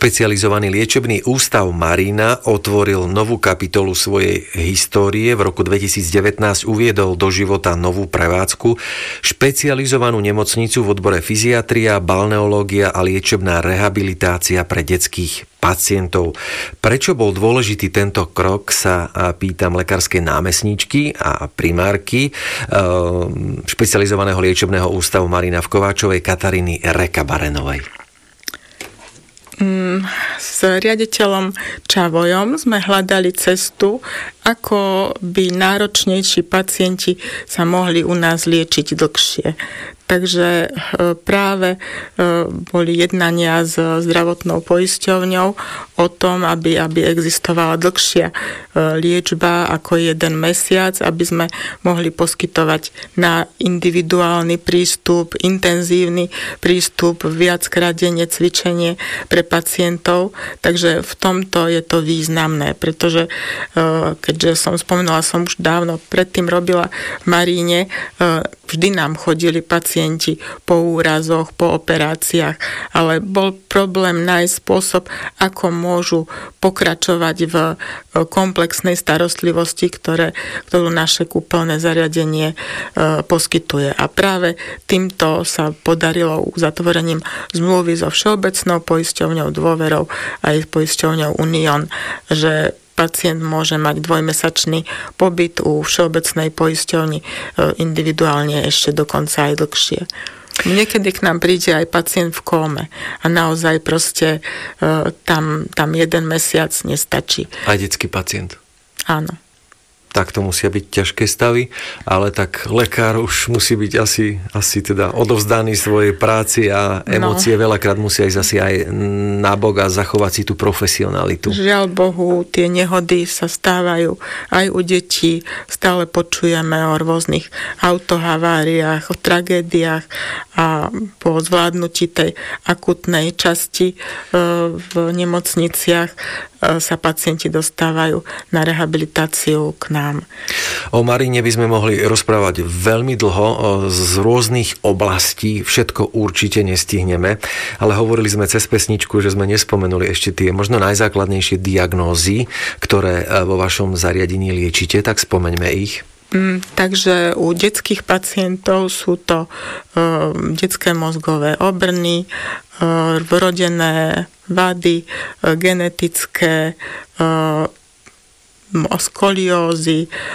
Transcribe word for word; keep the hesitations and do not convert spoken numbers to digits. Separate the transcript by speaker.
Speaker 1: Špecializovaný liečebný ústav Marina otvoril novú kapitolu svojej histórie. V roku dvetisícdevätnásť uviedol do života novú prevádzku, špecializovanú nemocnicu v odbore fyziatria, balneológia a liečebná rehabilitácia pre detských pacientov. Prečo bol dôležitý tento krok, sa pýtam lekárskej námestníčky a primárky špecializovaného liečebného ústavu Marina v Kováčovej Kataríny Rekabarenovej.
Speaker 2: S riaditeľom Čavojom sme hľadali cestu, ako by náročnejší pacienti sa mohli u nás liečiť dlhšie. Takže práve boli jednania s zdravotnou poisťovňou o tom, aby, aby existovala dlhšia liečba ako jeden mesiac, aby sme mohli poskytovať na individuálny prístup, intenzívny prístup, viackrát denne cvičenie pre pacientov. Takže v tomto je to významné, pretože keďže som spomenula, som už dávno predtým robila v Maríne, vždy nám chodili pacienti po úrazoch, po operáciách, ale bol problém nájsť spôsob, ako môžu pokračovať v komplexnej starostlivosti, ktoré, ktorú naše kúpeľné zariadenie e, poskytuje. A práve týmto sa podarilo uzatvorením zmluvy so Všeobecnou poisťovňou Dôverou aj s poisťovňou Unión, že pacient môže mať dvojmesačný pobyt u Všeobecnej poisťovni individuálne ešte dokonca aj dlhšie. Niekedy k nám príde aj pacient v kóme a naozaj proste tam, tam jeden mesiac nestačí.
Speaker 1: Aj detský pacient?
Speaker 2: Áno.
Speaker 1: Tak to musia byť ťažké stavy, ale tak lekár už musí byť asi, asi teda odovzdaný svojej práci a emócie no. Veľakrát musia ísť asi aj nabok a zachovať si tú profesionalitu.
Speaker 2: Žiaľ Bohu, tie nehody sa stávajú aj u detí. Stále počujeme o rôznych autohaváriách, o tragédiách a po zvládnutí tej akutnej časti v nemocniciach sa pacienti dostávajú na rehabilitáciu k nám.
Speaker 1: O Maríne by sme mohli rozprávať veľmi dlho z rôznych oblastí, všetko určite nestihneme, ale hovorili sme cez pesničku, že sme nespomenuli ešte tie možno najzákladnejšie diagnózy, ktoré vo vašom zariadení liečite, tak spomeňme ich.
Speaker 2: Mm, takže u detských pacientov sú to uh, detské mozgové obrny, uh, vrodené vady, uh, genetické uh, skoliózy,